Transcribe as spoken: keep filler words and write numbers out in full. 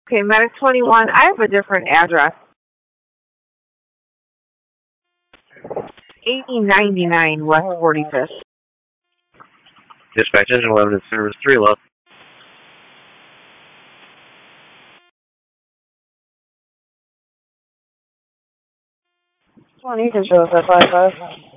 Okay, Medic twenty-one, I have a different address. eighty ninety-nine West forty-fifth. Dispatch engine eleven in service three left. twenty, control five five.